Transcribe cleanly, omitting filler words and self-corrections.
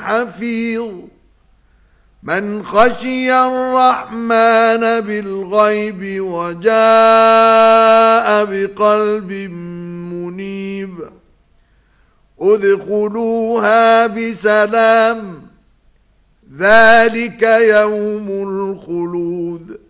حفيظ من خشي الرحمن بالغيب وجاء بقلب منيب ادخلوها بسلام ذلك يوم الخلود